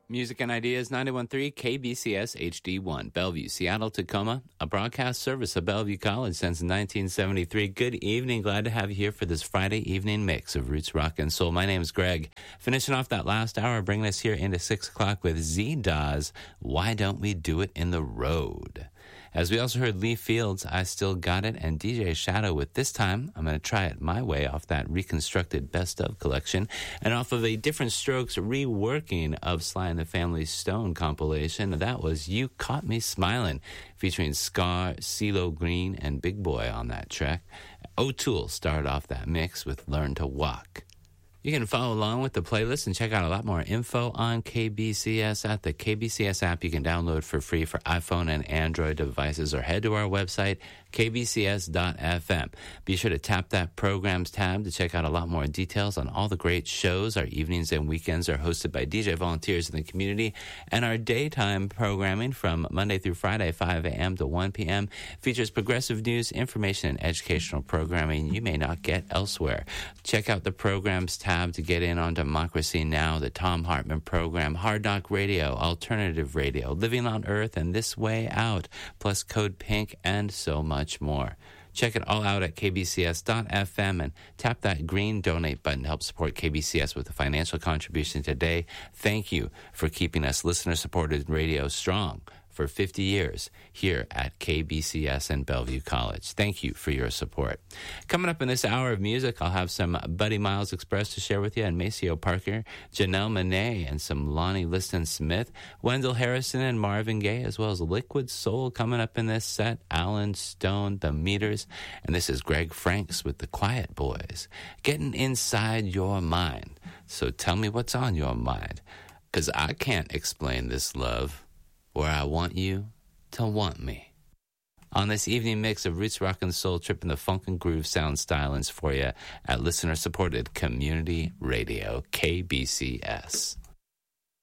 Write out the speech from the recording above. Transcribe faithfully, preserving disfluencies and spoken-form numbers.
Music and Ideas, ninety-one point three K B C S H D one, Bellevue, Seattle, Tacoma, a broadcast service of Bellevue College since nineteen seventy-three. Good evening. Glad to have you here for this Friday evening mix of roots, rock, and soul. My name is Greg. Finishing off that last hour, bringing us here into six o'clock with Z-Dawes, Why Don't We Do It in the Road? As we also heard Lee Fields, I Still Got It, and D J Shadow with This Time, I'm going to try it my way off that reconstructed Best Of collection, and off of a Different Strokes reworking of Sly and the Family Stone compilation. That was You Caught Me Smiling, featuring Scar, CeeLo Green, and Big Boy on that track. O'Toole started off that mix with Learn to Walk. You can follow along with the playlist and check out a lot more info on K B C S at the K B C S app you can download for free for iPhone and Android devices, or head to our website, K B C S dot F M. Be sure to tap that Programs tab to check out a lot more details on all the great shows. Our evenings and weekends are hosted by D J volunteers in the community, and our daytime programming from Monday through Friday, five a.m. to one p.m. features progressive news, information, and educational programming you may not get elsewhere. Check out the Programs tab to get in on Democracy Now!, the Tom Hartman program, Hard Knock Radio, Alternative Radio, Living on Earth, and This Way Out, plus Code Pink, and so much more. Check it all out at K B C S dot F M and tap that green donate button to help support K B C S with a financial contribution today. Thank you for keeping us listener-supported radio strong for fifty years here at K B C S and Bellevue College. Thank you for your support. Coming up in this hour of music, I'll have some Buddy Miles Express to share with you, and Maceo Parker, Janelle Monáe, and some Lonnie Liston Smith, Wendell Harrison, and Marvin Gaye, as well as Liquid Soul coming up in this set, Alan Stone, The Meters, and this is Greg Franks with the Quiet Boys, getting inside your mind. So tell me what's on your mind, because I can't explain this love where I want you to want me. On this evening mix of roots, rock, and soul, tripping the funk and groove sound stylings for you at listener-supported community radio, K B C S.